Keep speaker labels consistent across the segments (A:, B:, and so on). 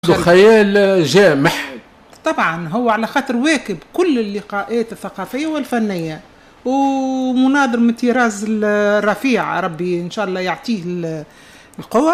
A: خيال جامح.
B: طبعا هو على خاطر واكب كل اللقاءات الثقافية والفنية، ومناظر من طراز الرفيع، ربي إن شاء الله يعطيه القوة.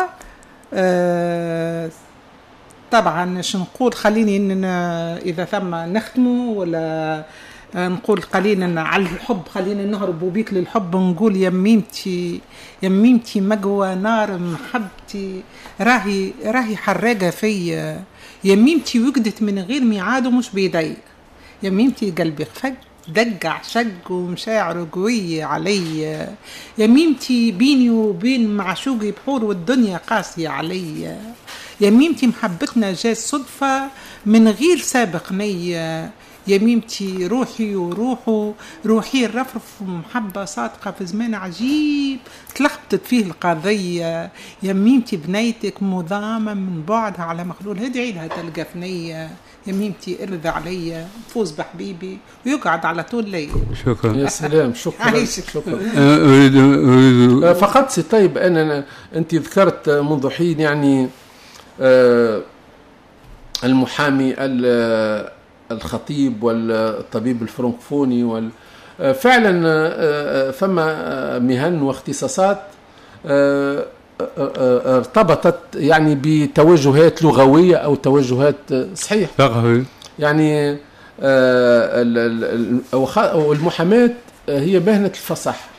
B: طبعا شو نقول، خليني إن إذا ثم نختمه ولا نقول قليلا على الحب، خلينا نهربوا بيك للحب، نقول يا ميمتي مقوى نار محبتي راهي حراقة فيا، يا ميمتي وقدت من غير ميعاد ومش بيدي، يا ميمتي قلبي خفق دقع شق ومشاعره قوية علي، يا ميمتي بيني وبين معشوقي بحور والدنيا قاسية علي، يا ميمتي محبتنا جات صدفة من غير سابق نية، يا ميمتي روحي وروحه روحي الرفرف ومحبة صادقة في زمان عجيب تلخبطت فيه القضية، يا ميمتي بنيتك مضامة من بعدها على مخلول هدعي لها تلقى فنية، يا ميمتي ارضى عليا فوز بحبيبي ويقعد على طول لي.
A: شكرا يا سلام. شكرا.
B: شكرا.
A: أريد فقط طيب أنت ذكرت منذ حين يعني المحامي الخطيب والطبيب الفرنكفوني فعلا فما مهن واختصاصات ارتبطت يعني بتوجهات لغوية أو توجهات صحيح يعني والمحاماة هي مهنة الفصاحة،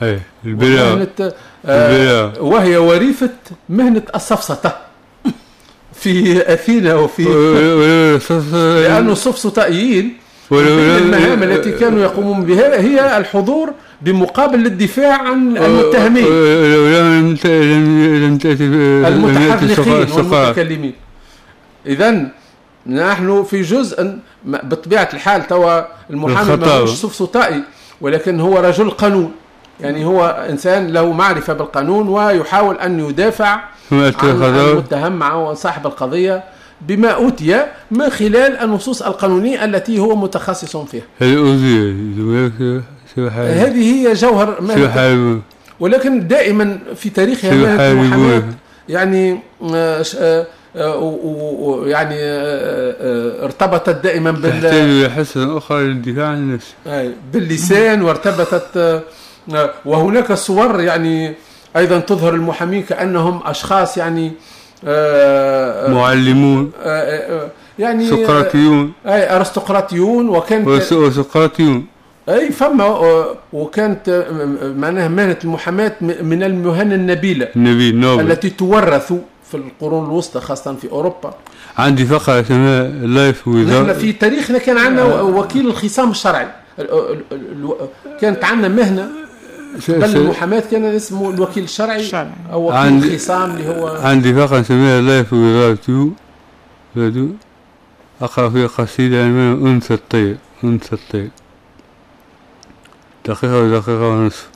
A: وهي وريثة مهنة السفسطة في أثينا وفي لأنه السفسطائيين المهام التي كانوا يقومون بها هي الحضور بمقابل للدفاع عن المتهمين المتحذلقين والمتكلمين. إذن نحن في جزء بطبيعة الحال توا المحامي ما هوش سفسطائي، ولكن هو رجل قانون، يعني هو إنسان له معرفة بالقانون ويحاول أن يدافع عن المتهم أو صاحب القضية بما أوتي من خلال النصوص القانونية التي هو متخصص فيها. هذه هي جوهر مهنة، ولكن دائما في تاريخها مهنة المحاماة يعني يعني ارتبطت دائما
C: حسن أخرى للدفاع عن النفس
A: باللسان، وارتبطت وهناك صور يعني أيضا تظهر المحامين كأنهم أشخاص يعني
C: معلمون
A: يعني
C: سقراطيون
A: أرستقراطيون
C: وسقراطيون
A: أي فما وكانت معناها مهنة المحاماة من المهن النبيلة التي تورث في القرون الوسطى خاصة في أوروبا.
C: عندي فقرة اسمها لايف
A: نحن في تاريخنا كان عندنا وكيل الخصام الشرعي، كانت عندنا مهنة بل المحاماة كان اسمه الوكيل الشرعي أو وكيل الخصام اللي هو.
C: عندي فقرة اسمها لايف ويغارتو أقرأ فيها قصيدة عنوانها أنثى الطير. دقيقة ودقيقة ونصف.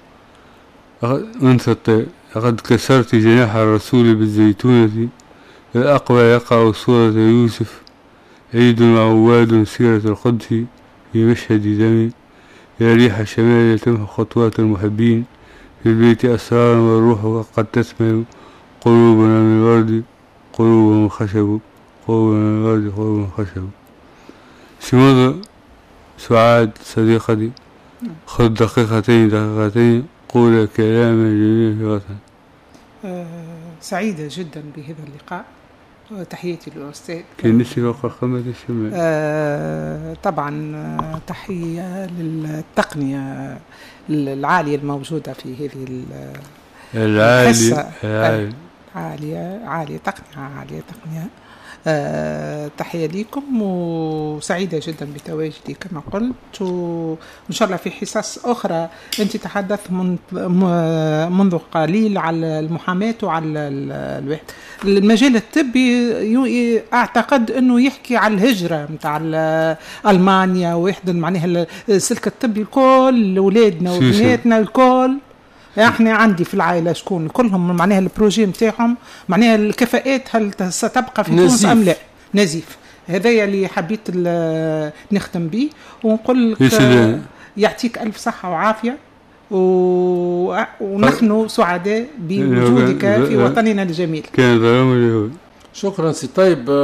C: أنثى الطير: لقد كسرت جناح الرسول بالزيتونة، الأقوى يقع صورة يوسف، عيد وعواد سيرة القدس في مشهد دم، يا ريح الشمال تمحو خطوات المحبين، في البيت أسرار والروح قد تسمع، قلوبنا من الورد قلوب من خشب، قلوبنا من الورد قلوب من خشب. سمضة سعاد صديقتي، خذ دقيقتين قول كلاما جميلا في وطن.
B: سعيدة جدا بهذا اللقاء، تحياتي للأستاذ
C: كنسي فوق قمة الشمال.
B: طبعا تحية للتقنية العالية الموجودة في هذه
C: الحصة
B: عالية تقنية. تحية لكم وسعيدة جدا بتواجدي كما قلت، وإن شاء الله في حصص أخرى. أنت تحدثت منذ قليل على المحاماة وعلى المجال الطبي، أعتقد أنه يحكي على الهجرة متاع ألمانيا ويحضن معناها السلك الطبي الكل، أولادنا وبناتنا الكل. احنا عندي في العائله شكون كلهم معناها البروجي نتاعهم معناها الكفاءات هل ستبقى في تونس ام لا؟ نزيف. هذايا اللي حبيت نختم به ونقول لك يعطيك الف صحه وعافيه، ونحن سعداء بوجودك في وطننا الجميل.
C: كان ظلام
A: شكرا سي طيب.